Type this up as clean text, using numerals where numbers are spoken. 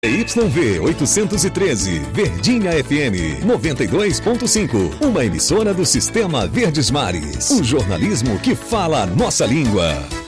YV 813, Verdinha FM 92.5, uma emissora do Sistema Verdes Mares. O jornalismo que fala a nossa língua.